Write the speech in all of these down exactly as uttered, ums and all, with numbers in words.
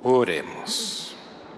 Oremos.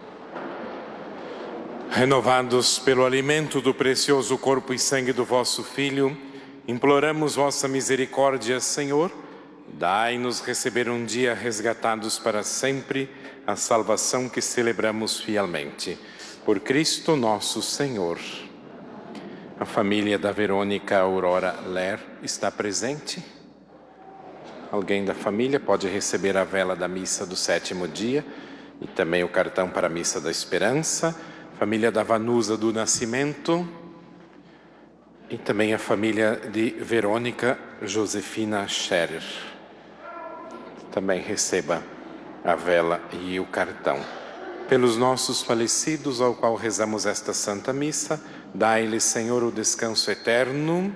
Renovados pelo alimento do precioso corpo e sangue do vosso Filho, imploramos vossa misericórdia, Senhor. Dai-nos receber um dia resgatados para sempre a salvação que celebramos fielmente. Por Cristo nosso Senhor. A família da Verônica Aurora Ler está presente? Alguém da família pode receber a vela da missa do sétimo dia e também o cartão para a missa da esperança. Família da Vanusa do Nascimento e também a família de Verônica Josefina Scherer. Também receba a vela e o cartão. Pelos nossos falecidos, ao qual rezamos esta Santa Missa, dai-lhe, Senhor, o descanso eterno.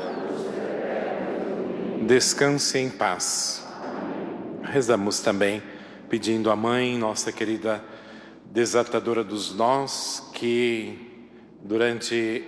Descanse em paz. Rezamos também pedindo à Mãe, nossa querida desatadora dos nós, que durante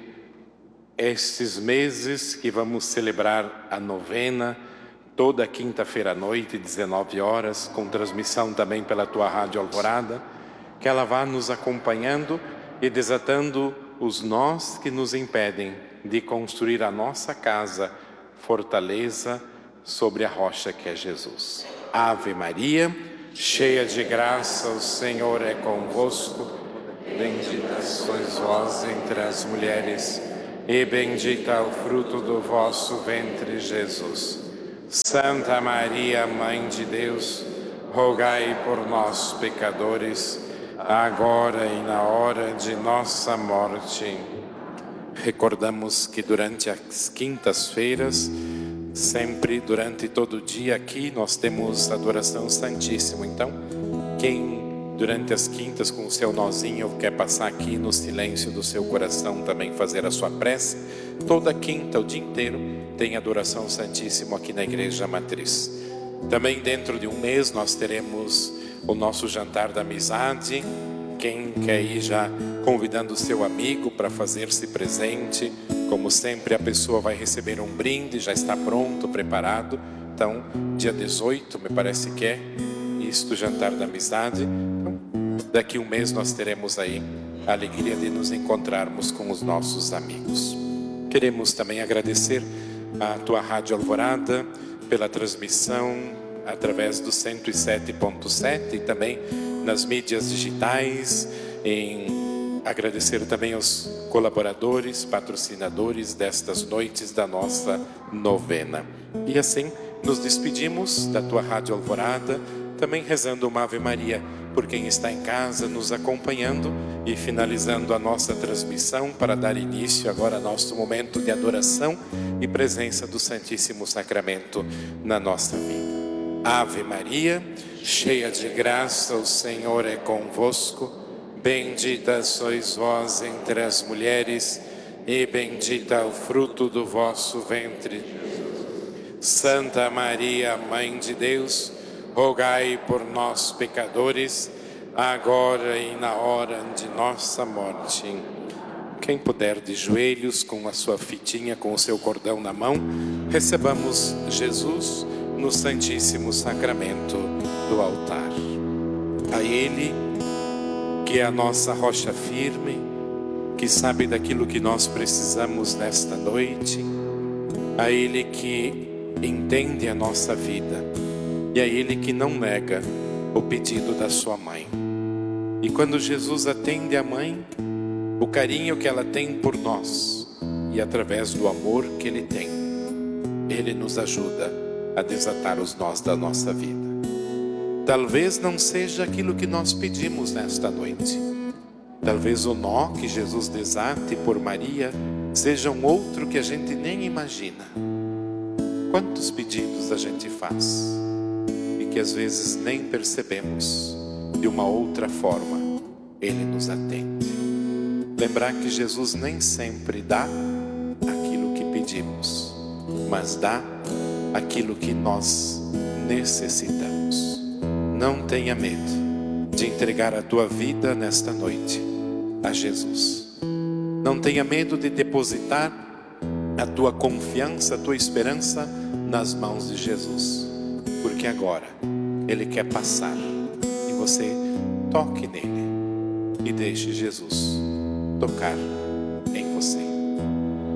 estes meses que vamos celebrar a novena, toda quinta-feira à noite, dezenove horas, com transmissão também pela tua Rádio Alvorada, que ela vá nos acompanhando e desatando os nós que nos impedem de construir a nossa casa, fortaleza sobre a rocha que é Jesus. Ave Maria, cheia de graça, o Senhor é convosco. Bendita sois vós entre as mulheres, e bendito é o fruto do vosso ventre, Jesus. Santa Maria, Mãe de Deus, rogai por nós, pecadores, agora e na hora de nossa morte. Recordamos que durante as quintas-feiras, sempre durante todo o dia aqui, nós temos adoração santíssima. Então, quem durante as quintas com o seu nozinho quer passar aqui no silêncio do seu coração também fazer a sua prece, toda quinta, o dia inteiro, tem adoração santíssima aqui na Igreja Matriz. Também dentro de um mês nós teremos o nosso jantar da amizade. Quem quer ir já convidando o seu amigo para fazer-se presente. Como sempre, a pessoa vai receber um brinde, já está pronto, preparado. Então, dia dezoito, me parece que é isto, jantar da amizade. Então, daqui um mês nós teremos aí a alegria de nos encontrarmos com os nossos amigos. Queremos também agradecer a tua Rádio Alvorada pela transmissão através do cento e sete ponto sete e também nas mídias digitais, em agradecer também aos colaboradores, patrocinadores destas noites da nossa novena. E assim nos despedimos da tua Rádio Alvorada, também rezando uma Ave Maria por quem está em casa nos acompanhando e finalizando a nossa transmissão para dar início agora ao nosso momento de adoração e presença do Santíssimo Sacramento na nossa vida. Ave Maria, cheia de graça, o Senhor é convosco. Bendita sois vós entre as mulheres, e bendito é o fruto do vosso ventre. Santa Maria, Mãe de Deus, rogai por nós, pecadores, agora e na hora de nossa morte. Quem puder de joelhos, com a sua fitinha, com o seu cordão na mão, recebamos Jesus no Santíssimo Sacramento do altar. A Ele, que é a nossa rocha firme, que sabe daquilo que nós precisamos nesta noite, a Ele que entende a nossa vida e a Ele que não nega o pedido da sua mãe. E quando Jesus atende a mãe, o carinho que ela tem por nós e através do amor que Ele tem, Ele nos ajuda a desatar os nós da nossa vida. Talvez não seja aquilo que nós pedimos nesta noite. Talvez o nó que Jesus desate por Maria seja um outro que a gente nem imagina. Quantos pedidos a gente faz e que às vezes nem percebemos. De uma outra forma, Ele nos atende. Lembrar que Jesus nem sempre dá aquilo que pedimos, mas dá aquilo que nós necessitamos. Não tenha medo de entregar a tua vida nesta noite a Jesus. Não tenha medo de depositar a tua confiança, a tua esperança nas mãos de Jesus. Porque agora Ele quer passar e você toque nele e deixe Jesus tocar em você.